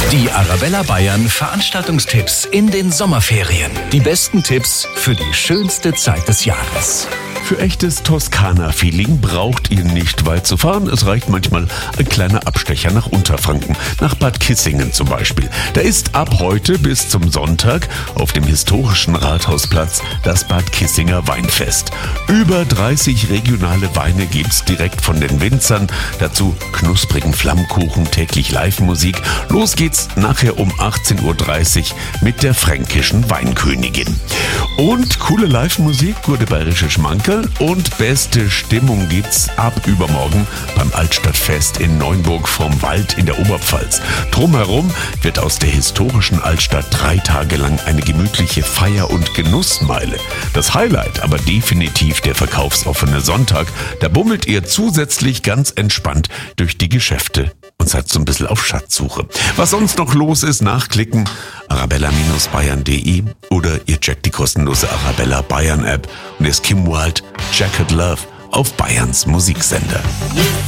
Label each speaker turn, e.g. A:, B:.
A: Die Arabella Bayern Veranstaltungstipps in den Sommerferien. Die besten Tipps für die schönste Zeit des Jahres.
B: Für echtes Toskana-Feeling braucht ihr nicht weit zu fahren. Es reicht manchmal ein kleiner Abstecher nach Unterfranken, nach Bad Kissingen zum Beispiel. Da ist ab heute bis zum Sonntag auf dem historischen Rathausplatz das Bad Kissinger Weinfest. Über 30 regionale Weine gibt's direkt von den Winzern. Dazu knusprigen Flammkuchen, täglich Live-Musik. Los geht's nachher um 18:30 Uhr mit der fränkischen Weinkönigin. Und coole Live-Musik, gute bayerische Schmankerl und beste Stimmung gibt's ab übermorgen beim Altstadtfest in Neunburg vorm Wald in der Oberpfalz. Drumherum wird aus der historischen Altstadt 3 Tage lang eine gemütliche Feier- und Genussmeile. Das Highlight aber definitiv der verkaufsoffene Sonntag. Da bummelt ihr zusätzlich ganz entspannt durch die Geschäfte und seid so ein bisschen auf Schatzsuche. Was sonst noch los ist, nachklicken arabella-bayern.de oder ihr checkt die kostenlose Arabella Bayern App und es Kim Wilde Jacket Love auf Bayerns Musiksender.